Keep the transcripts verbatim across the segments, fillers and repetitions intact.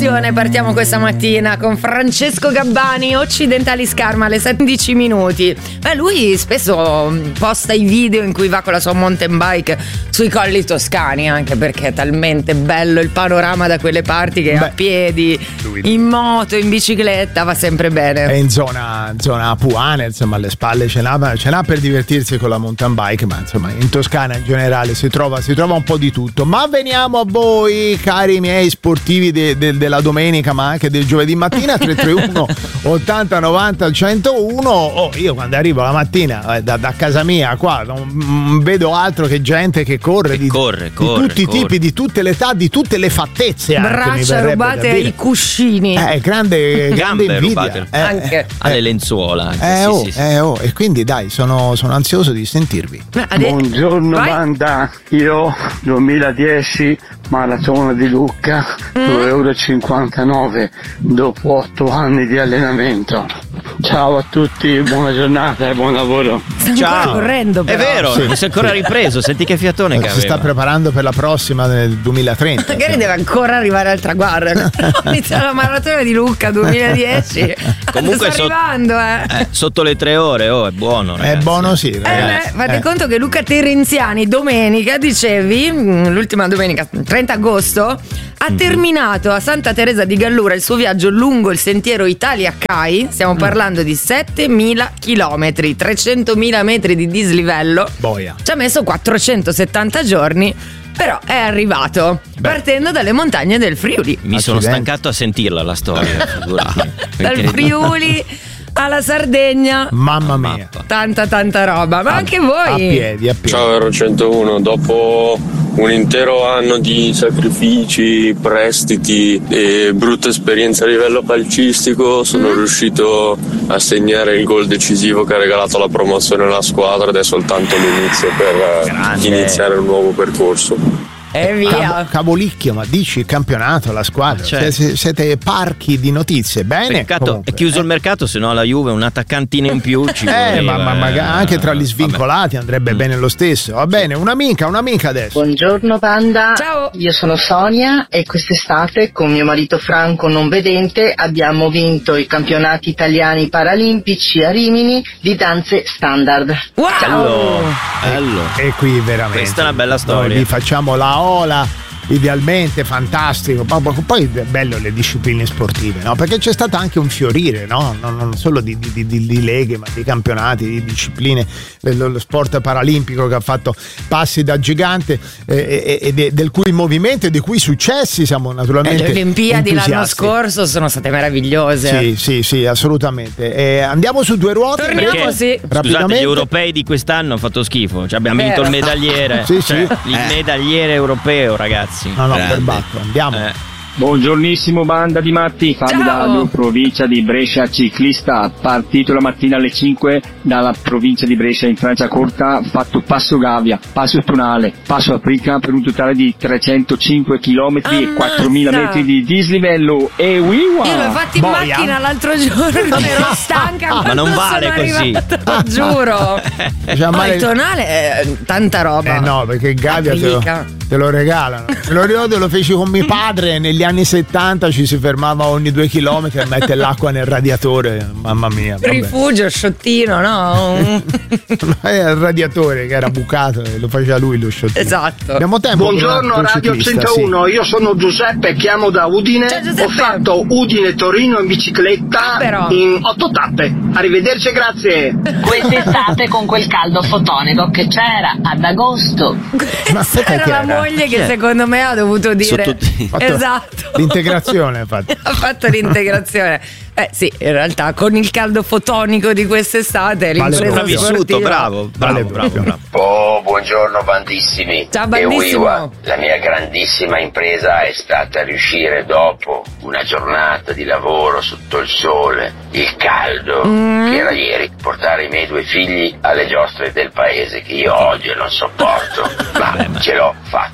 Attenzione, partiamo questa mattina con Francesco Gabbani, Occidentali Scarma alle sedici minuti. Beh, lui spesso posta i video in cui va con la sua mountain bike sui colli toscani, anche perché è talmente bello il panorama da quelle parti che Beh, a piedi, in moto, in bicicletta va sempre bene. È in zona, zona Apuane, insomma, alle spalle ce n'ha, ce n'ha per divertirsi con la mountain bike, ma insomma in Toscana in generale si trova, si trova un po' di tutto. Ma veniamo a voi, cari miei sportivi de, de, della domenica, ma anche del giovedì mattina. Tre tre uno ottanta novanta centouno. Oh, io quando arrivo la mattina da, da casa mia qua non, non vedo altro che gente che corre, che di, corre, di corre, tutti corre. i tipi, di tutte le età, di tutte le fattezze, anche, braccia rubate ai cuscini, eh, grande, grande gambe invidia, rubate eh, anche eh, alle lenzuola anche. eh, sì, oh, sì, sì. eh, oh, e quindi dai, sono, sono ansioso di sentirvi. Buongiorno Vai. banda, io duemiladieci maratona di Lucca, due euro e cinquantanove dopo otto anni di allenamento. Ciao a tutti, buona giornata e buon lavoro. Sta Ciao. ancora correndo, però. È vero, Sì. non si è ancora ripreso, senti che fiatone che Si aveva. sta preparando per la prossima nel duemilatrenta. Magari deve ancora arrivare al traguardo. Inizia la maratona di Lucca duemiladieci. Comunque sta so- arrivando, eh. Eh, sotto le tre ore, oh, è buono. È ragazzi. buono, sì, Eh ragazzi. beh, fate Eh. conto che Luca Terenziani domenica, dicevi, mm, l'ultima domenica, trenta agosto, ha Mhm. terminato a Santa Teresa di Gallura il suo viaggio lungo il sentiero Italia-Cai. Stiamo Mm. parlando di settemila chilometri, trecentomila metri di dislivello. Boia. Ci ha messo quattrocentosettanta giorni, però è arrivato, Beh. partendo dalle montagne del Friuli. Mi sono Accidenti. stancato a sentirla la storia, figurati. Dal Perché- Friuli alla Sardegna. Mamma mia. Mappa. Tanta tanta roba, ma anche voi. A piedi, a piedi. Ciao Euro centouno, dopo un intero anno di sacrifici, prestiti e brutta esperienza a livello calcistico sono Mm. riuscito a segnare il gol decisivo che ha regalato la promozione alla squadra ed è soltanto l'inizio per eh, Grande. iniziare un nuovo percorso. E via. Cavo- Cavolicchio, ma dici il campionato, la squadra, Cioè. siete, siete parchi di notizie. Bene, Peccato, comunque. è chiuso il mercato, se no la Juve un attaccantino in più ci Eh, voleva, ma, ma magari anche tra gli eh, svincolati andrebbe Mm. bene lo stesso. Va bene, un'amica, un'amica adesso. Buongiorno banda, Ciao. io sono Sonia e quest'estate con mio marito Franco non vedente abbiamo vinto i campionati italiani paralimpici a Rimini di danze standard. Wow. Bello, bello. E qui veramente. Questa è una bella storia. Noi vi facciamo la ola. Idealmente fantastico, ma poi è bello le discipline sportive, no? Perché c'è stato anche un fiorire, no? Non, non solo di, di, di, di leghe, ma di campionati, di discipline, lo, lo sport paralimpico che ha fatto passi da gigante eh, e, e de, del cui movimento e dei cui successi siamo Eh, naturalmente le Olimpiadi l'anno entusiasti. scorso sono state meravigliose. Sì, sì, sì, assolutamente. Eh, andiamo su due ruote. Torniamo, Perché, sì. Scusate, Rapidamente. gli europei di quest'anno hanno fatto schifo. Cioè, abbiamo vinto Vero. il medagliere. Sì, Cioè, sì. il medagliere europeo, ragazzi. No, no, Grande. per batto, andiamo. Eh. Buongiornissimo banda di matti, Fabio Ciao. Dallo, provincia di Brescia, ciclista, partito la mattina alle cinque dalla provincia di Brescia in Francia Corta, fatto passo Gavia, passo Tonale, passo Aprica per un totale di trecentocinque chilometri e Ammazza. quattromila metri di dislivello e wiwa! Io l'ho fatto in Boia. macchina l'altro giorno, ero stanca. Ma quando non vale sono così. arrivata, giuro. Cioè, Ma male- il tonale è tanta roba. Eh no, perché Gavia te lo, Aprica. te lo regalano. Me lo ricordo, lo feci con mio padre negli anni settanta, ci si fermava ogni due chilometri a mettere l'acqua nel radiatore. Mamma mia. Vabbè. Rifugio, sciottino, no? Era il radiatore che era bucato e lo faceva lui lo sciottino. Esatto. Abbiamo tempo per un Buongiorno altro Radio ciclista, centouno, io sono Giuseppe, chiamo da Udine, Ciao, Giuseppe. ho fatto Udine-Torino in bicicletta Ah, però. in otto tappe. Arrivederci e grazie. Quest'estate con quel caldo fotonico che c'era ad agosto. Ma aspetta, Era chi la era? moglie Chi che è? secondo me ha dovuto dire Sotto- Fatto esatto. L'integrazione ha fatto. Ha fatto l'integrazione. Eh sì, in realtà con il caldo fotonico di quest'estate Vale l'impresa proprio. Vissuto, sportiva. bravo, bravo, Vale bravo, proprio. bravo. Oh, buongiorno bandissimi. Ciao, E bandissimo. Wiwa, la mia grandissima impresa è stata riuscire dopo una giornata di lavoro sotto il sole, il caldo, Mm. che era ieri, portare i miei due figli alle giostre del paese che io odio e non sopporto, ma ce l'ho fatta.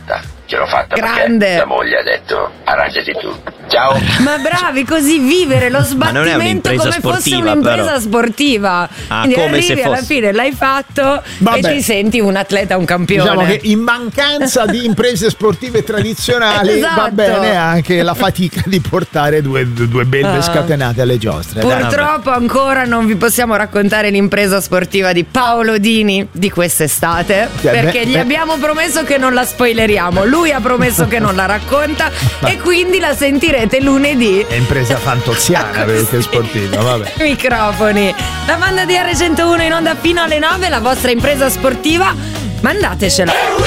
ce l'ho fatta Grande. perché la moglie ha detto arrangiati tu. Ciao. Ma bravi, così vivere lo Ma non è sbattimento un'impresa come fosse sportiva, un'impresa però. sportiva. Ah, Quindi come se arrivi alla fosse. fine, l'hai fatto Vabbè. e ti senti un atleta, un campione. Diciamo che in mancanza di imprese sportive tradizionali Esatto. va bene anche la fatica di portare due, due belve Ah. scatenate alle giostre. Dai. Purtroppo ancora non vi possiamo raccontare l'impresa sportiva di Paolo Dini di quest'estate, Cioè, perché beh, gli beh. abbiamo promesso che non la spoileriamo. Lui ha promesso che non la racconta e quindi la sentirete lunedì. È impresa fantoziana perché è sportiva, vabbè. Microfoni. La banda di R centouno in onda fino alle nove, la vostra impresa sportiva. Mandatecela.